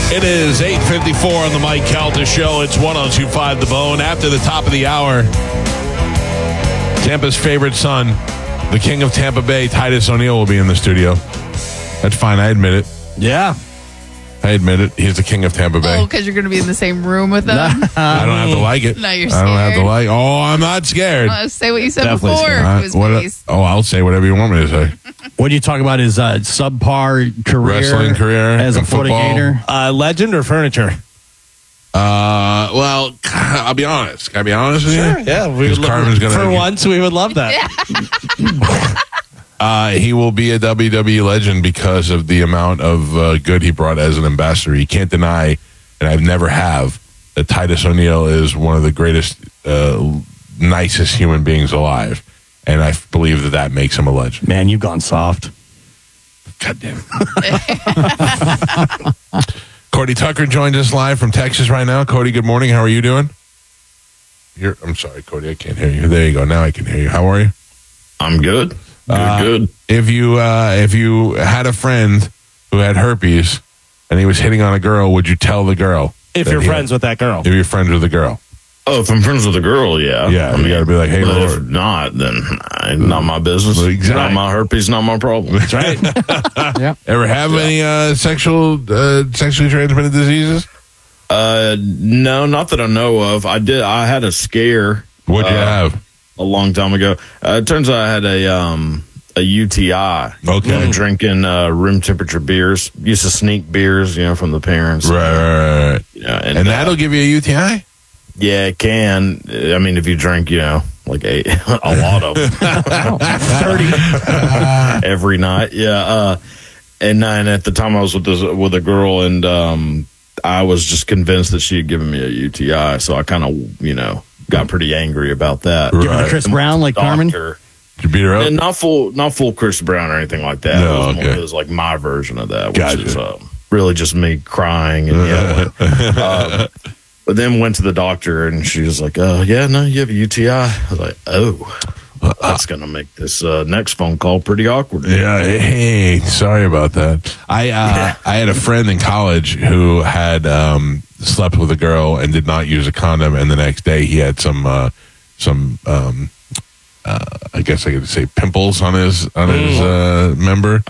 It is 8:54 on the Mike Calta Show. It's 102.5 The Bone. After the top of the hour, Tampa's favorite son, the king of Tampa Bay, Titus O'Neil, will be in the studio. That's fine. I admit it. Yeah. I admit it. He's the king of Tampa Bay. Oh, because you're going to be in the same room with them? I don't have to like it. No, you're I don't have to scared. like. Oh, I'm not scared. Say what you said Definitely before. scared. To his What- face. I'll say whatever you want me to say. What do you talk about? His subpar career, Wrestling career as a and Florida football. Gator. Legend or furniture? Well, I'll be honest. Can I be honest with you? Yeah, Because Carmen's gonna for once, we would love that. He will be a WWE legend because of the amount of good he brought as an ambassador. You can't deny, and I've never have, that Titus O'Neil is one of the greatest, nicest human beings alive. And I believe that makes him a legend. Man, you've gone soft. God damn it. Cody Tucker joins us live from Texas right now. Cody, good morning. How are you doing? I'm sorry, Cody. I can't hear you. There you go. Now I can hear you. How are you? I'm good. Good. If you had a friend who had herpes and he was hitting on a girl, would you tell the girl? If that you're he friends with that girl. If you're friends with the girl. Oh, if I'm friends with a girl, yeah. Yeah, I you mean, got to be like, hey, but if Lord. not, then not my business. Exactly. Not my herpes, not my problem. That's right. Ever have any sexually transmitted diseases? No, not that I know of. I had a scare. What'd you have? A long time ago. It turns out I had a UTI. Okay. Drinking room temperature beers. Used to sneak beers, from the parents. Right. And And that'll give you a UTI? Yeah, it can. I mean, if you drink, like a lot of them. 30 every night. Yeah. And at the time I was with a girl, and I was just convinced that she had given me a UTI. So I kind of, got pretty angry about that. Right. Give it to Chris Brown like Carmen. Did you beat her up? And not full Chris Brown or anything like that. No, It was like my version of that, which Gotcha. is really just me crying and yelling. But then went to the doctor, and she was like, yeah, no, you have a UTI. I was like, that's going to make this next phone call pretty awkward. Yeah. Hey, sorry about that. I had a friend in college who had slept with a girl and did not use a condom, and the next day he had some I guess I could say pimples on his member.